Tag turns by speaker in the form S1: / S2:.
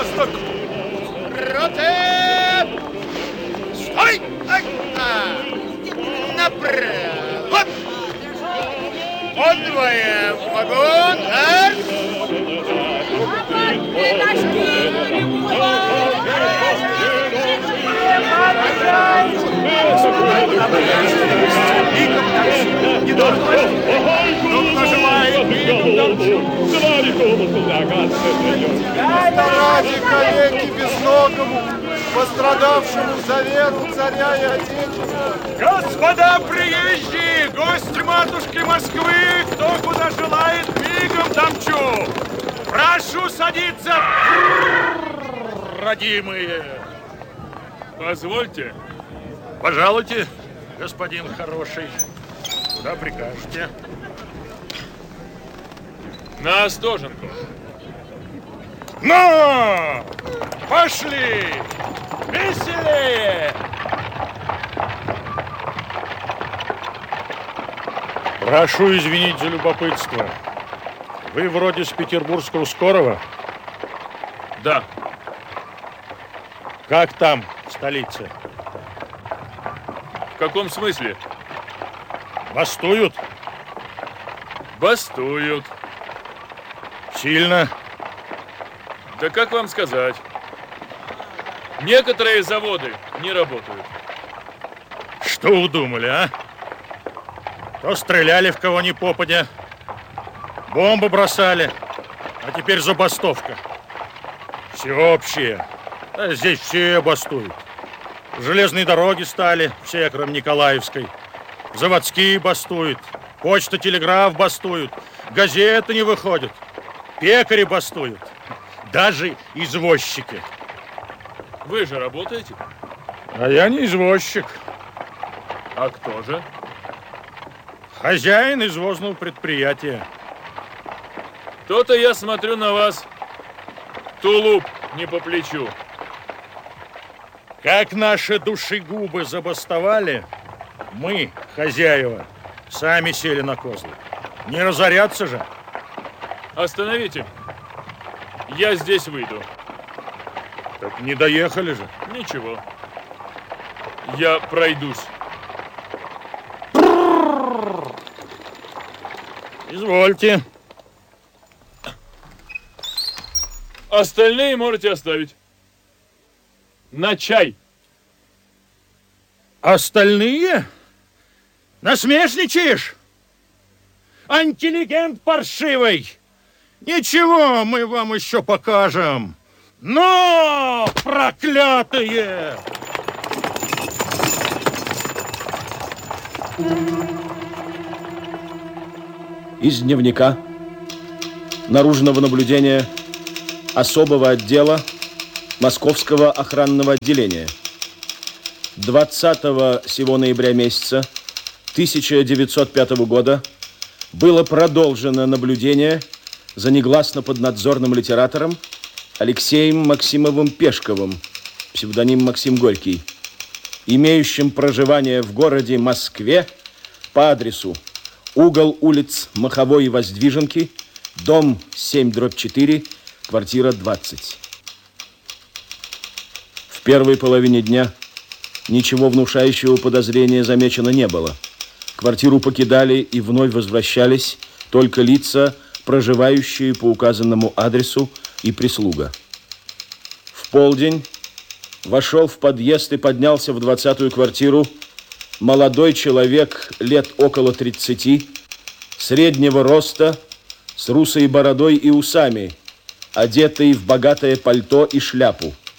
S1: участок.
S2: Роте! Стой! Направо! Подвоем вагон!
S3: Ради коллеге безногому, пострадавшему за веру царя и отечества.
S1: Господа приезжие, гости матушки Москвы, кто куда желает, мигом домчу. Прошу садиться, родимые. Позвольте.
S4: Пожалуйте, господин хороший. Куда прикажете?
S1: На Остоженку. Ну, пошли! Веселее!
S4: Прошу извинить за любопытство. Вы вроде с петербургского скорого?
S1: Да.
S4: Как там, в столице?
S1: В каком смысле?
S4: Бастуют?
S1: Бастуют.
S4: Сильно?
S1: Да как вам сказать? Некоторые заводы не работают.
S4: Что удумали, а? То стреляли в кого ни попадя, бомбы бросали, а теперь забастовка. Всеобщая. А здесь все бастуют. Железные дороги стали, все, кроме Николаевской. Заводские бастуют, почта, телеграф бастуют, газеты не выходят, пекари бастуют, даже извозчики.
S1: Вы же работаете?
S4: А я не извозчик.
S1: А кто же?
S4: Хозяин извозного предприятия.
S1: То-то я смотрю на вас, тулуп не по плечу.
S4: Как наши душегубы забастовали, мы, хозяева, сами сели на козлы. Не разоряться же.
S1: Остановите. Я здесь выйду.
S4: Так не доехали же.
S1: Ничего. Я пройдусь.
S4: Извольте.
S1: Остальные можете оставить. На чай.
S4: Остальные? Насмешничаешь? Интеллигент паршивый. Ничего, мы вам еще покажем. Но, проклятые!
S5: Из дневника наружного наблюдения особого отдела Московского охранного отделения. 20 сего ноября месяца 1905 года было продолжено наблюдение за негласно поднадзорным литератором Алексеем Максимовым Пешковым, псевдоним Максим Горький, имеющим проживание в городе Москве по адресу угол улиц Маховой и Воздвиженки, дом 7/4, квартира 20. В первой половине дня ничего внушающего подозрения замечено не было. Квартиру покидали и вновь возвращались только лица, проживающие по указанному адресу, и прислуга. В полдень вошел в подъезд и поднялся в 20-ю квартиру молодой человек лет около 30, среднего роста, с русой бородой и усами, одетый в богатое пальто и шляпу.